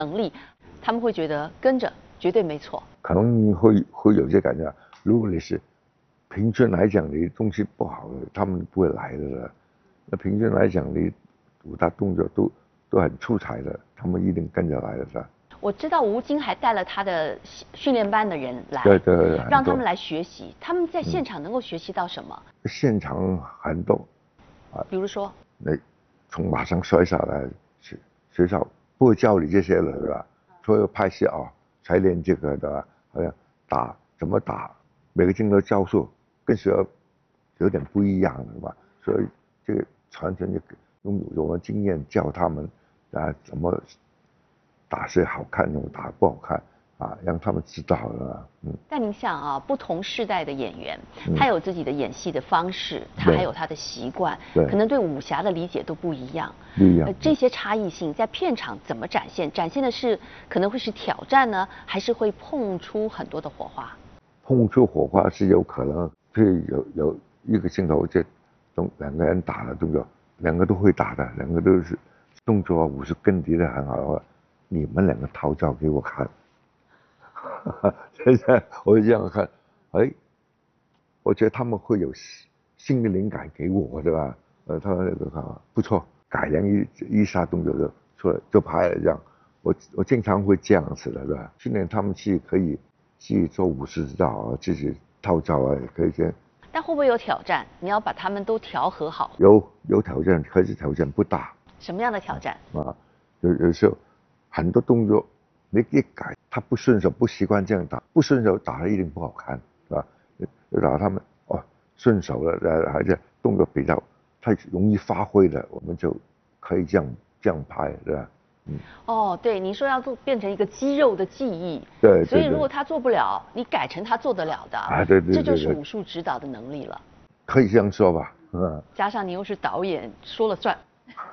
能力，他们会觉得跟着绝对没错。 可能会有些感觉，如果你是平均来讲你东西不好的，他们不会来的了。那平均来讲，你舞蹈动作都很出彩的，他们一定跟着来的是吧？ 我知道吴京还带了他的训练班的人来， 对， 让他们来学习。他们在现场能够学习到什么？ 现场很多啊， 比如说， 那从马上摔下来，学校不会教你这些了，是吧？所有拍戏啊，才练这个的，好像怎么打，每个镜头招数跟学校有点不一样，是吧？所以这个传承就用我们经验教他们啊，怎么打是好看，怎么打不好看啊，让他们知道了。 但您像啊，不同世代的演员，他有自己的演戏的方式，他还有他的习惯，可能对武侠的理解都不一样。 不一样。 这些差异性在片场怎么展现？展现的是可能会是挑战呢，还是会碰出很多的火花？ 碰出火花是有可能，是有一个镜头，这两个人打的动作，两个都会打的，两个都是动作武术根底的很好的话，你们两个套招给我看。现在我就这样看，我觉得他们会有新的灵感给我，对吧？他们那个不错，改良一下动作就出来就拍了这样。我经常会这样子的，对吧？训练他们去可以去做武术指导，自己套招啊，可以这样。 但会不会有挑战？你要把他们都调和好。 有挑战，可是挑战不大。 什么样的挑战？ 有时候很多动作你一改，他不顺手，不习惯这样打，不顺手打的一定不好看，是吧？打他们顺手了，还是动作比较太容易发挥的，我们就可以这样拍，是吧？ 对，你说要变成一个肌肉的记忆， 对， 所以如果他做不了，你改成他做得了的， 对， 这就是武术指导的能力了。 可以这样说吧， 加上你又是导演，说了算。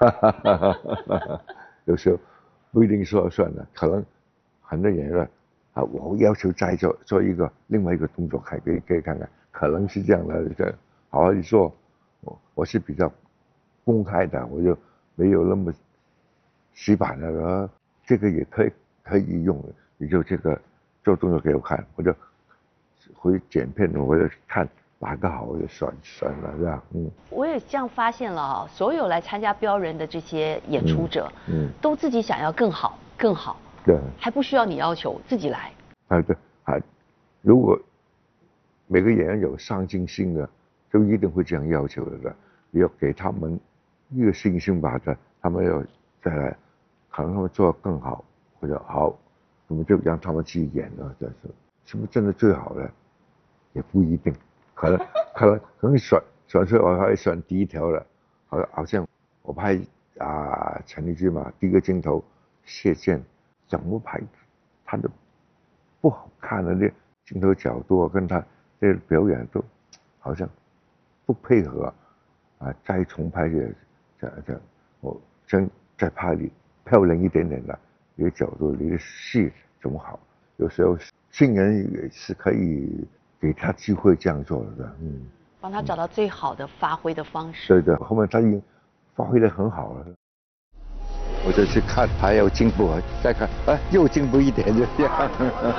有时候不一定说了算的，可能很多演员我要求再做另外一个动作，可以看看，可能是这样的，好好去做。我是比较公开的，我就没有那么死板的，这个也可以用，你就这个做动作给我看，我就回剪片，我就看哪个好，我就选了这样。 我也这样发现了所有来参加标人的这些演出者，都自己想要更好，对，还不需要你要求，自己来。 对，如果每个演员有上进心的，就一定会这样要求的，你要给他们一个信心吧，他们要再来，可能他们做得更好，或者好，我们就让他们去演了，是不是真的最好的？也不一定，可能选出来我还选第一条了，好像我拍陈丽君嘛，第一个镜头射箭，怎么拍，他的不好看的那镜头角度跟他这表演都好像不配合再重拍我真再拍你漂亮一点点的你的角度，你的戏怎么好？有时候新人也是可以给他机会这样做的， 帮他找到最好的发挥的方式。 对，后面他已经发挥得很好了。我就去看还有进步，再看又进步一点，就这样。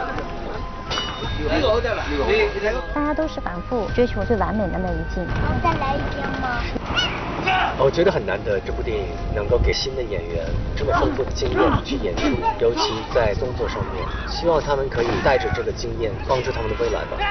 大家都是反复追求最完美的那一镜。 再来一遍吗？ 我觉得很难得，这部电影能够给新的演员这么丰富的经验去演出，尤其在动作上面，希望他们可以带着这个经验帮助他们的未来吧。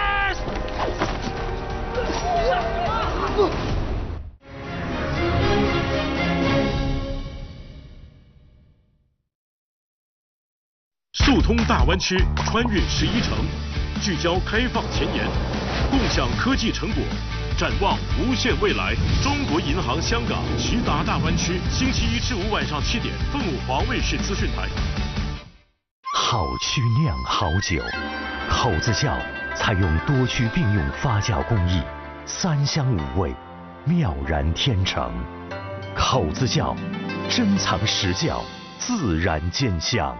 速通大湾区，穿越11城，聚焦开放前沿，共享科技成果，展望无限未来。中国银行香港徐达大湾区，星期1至5晚上7点，凤凰卫视资讯台。 好曲酿好酒，口子窖采用多区并用发酵工艺，3香5味，妙然天成。口子窖，珍藏实窖，自然见香。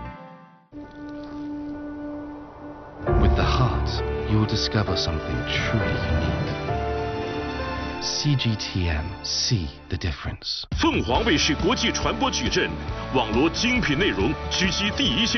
With the heart, you'll discover something truly unique. CGTN, see the difference. 凤凰卫视国际传播矩阵，网罗精品内容，狙击第一线。